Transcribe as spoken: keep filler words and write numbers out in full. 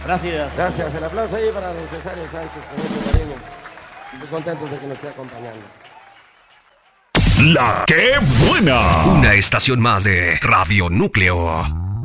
Gracias. Gracias. El aplauso ahí para don Cesario Sánchez, con mucho cariño. Muy contentos de que nos esté acompañando. La que buena. Una estación más de Radio Núcleo.